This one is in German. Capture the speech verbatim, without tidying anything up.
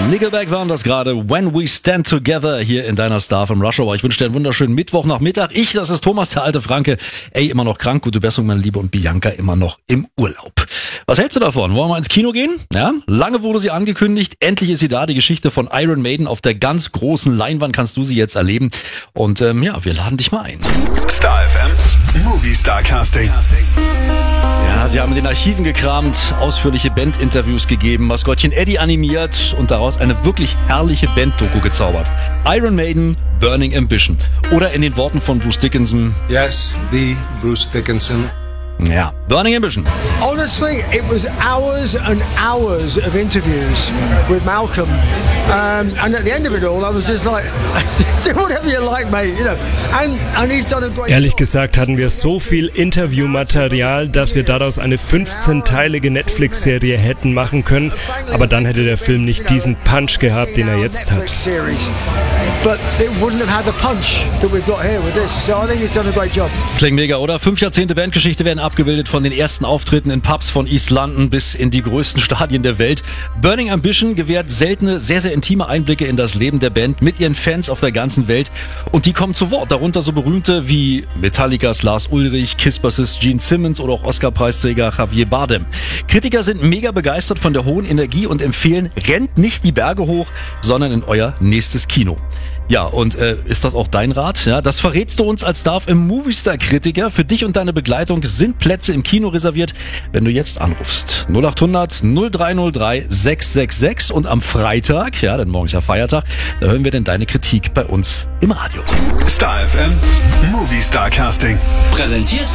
Nickelback waren das gerade. When We Stand Together hier in deiner Star vom Rush Hour. Ich wünsche dir einen wunderschönen Mittwochnachmittag. Ich, das ist Thomas, der alte Franke. Ey, immer noch krank. Gute Besserung, meine Liebe. Und Bianca immer noch im Urlaub. Was hältst du davon? Wollen wir mal ins Kino gehen? Ja? Lange wurde sie angekündigt. Endlich ist sie da. Die Geschichte von Iron Maiden auf der ganz großen Leinwand kannst du sie jetzt erleben. Und ähm, ja, wir laden dich mal ein. Star F M Movie Star Casting. Ja, sie haben in den Archiven gekramt, ausführliche Bandinterviews gegeben, Maskottchen Eddie animiert und daraus eine wirklich herrliche Band-Doku gezaubert. Iron Maiden, Burning Ambition. Oder in den Worten von Bruce Dickinson. Yes, the Bruce Dickinson. Ja, Burning Ambition. Honestly, it was hours and hours of interviews with Malcolm. Um, and at the end of it all, I was just like, do whatever you like, mate, you know. And, and he's done a great Ehrlich gesagt hatten wir so viel Interviewmaterial, dass wir daraus eine fünfzehnteilige Netflix-Serie hätten machen können. Aber dann hätte der Film nicht diesen Punch gehabt, den er jetzt hat. But it wouldn't have had the punch that we've got here with this. So I think he's done a great job. Klingt mega, oder? Fünf Jahrzehnte Bandgeschichte werden abgebildet, von den ersten Auftritten in Pubs von East London bis in die größten Stadien der Welt. Burning Ambition gewährt seltene, sehr, sehr intime Einblicke in das Leben der Band mit ihren Fans auf der ganzen Welt. Und die kommen zu Wort, darunter so berühmte wie Metallicas Lars Ulrich, Kiss-Bassist Gene Simmons oder auch Oscar-Preisträger Javier Bardem. Kritiker sind mega begeistert von der hohen Energie und empfehlen, rennt nicht die Berge hoch, sondern in euer nächstes Kino. Ja, und äh, ist das auch dein Rat? Ja, das verrätst du uns als Star im Movistar-Kritiker. Für dich und deine Begleitung sind Plätze im Kino reserviert, wenn du jetzt anrufst. null acht hundert null drei null drei sechs sechs sechs und am Freitag, ja, denn morgen ist ja Feiertag, da hören wir denn deine Kritik bei uns im Radio. Star F M Movie Star Casting. Präsentiert